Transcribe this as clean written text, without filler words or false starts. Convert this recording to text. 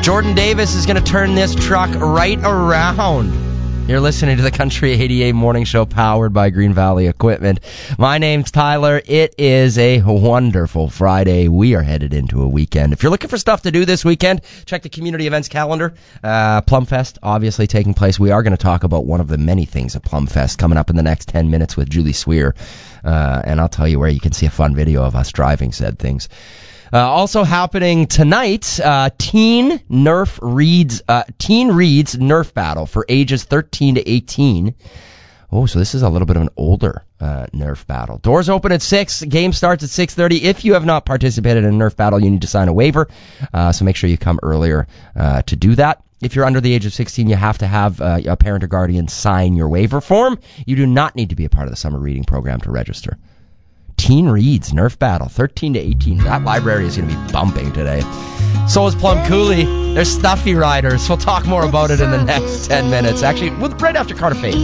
Jordan Davis is going to turn this truck right around. You're listening to the Country 88 Morning Show powered by Green Valley Equipment. My name's Tyler. It is a wonderful Friday. We are headed into a weekend. If you're looking for stuff to do this weekend, check the community events calendar. Plumfest obviously taking place. We are going to talk about one of the many things at Plumfest coming up in the next 10 minutes with Julie Sweer. And I'll tell you where you can see a fun video of us driving said things. Also happening tonight, Teen Reads Nerf Battle for ages 13 to 18. Oh, so this is a little bit of an older Nerf battle. Doors open at 6. Game starts at 6:30. If you have not participated in a Nerf battle, you need to sign a waiver. So make sure you come earlier to do that. If you're under the age of 16, you have to have a parent or guardian sign your waiver form. You do not need to be a part of the summer reading program to register. Teen Reads Nerf Battle, 13 to 18. That library is going to be bumping today. So is Plum Coulee. They're stuffy riders. We'll talk more about it in the next 10 minutes. Actually, right after Carter Faith.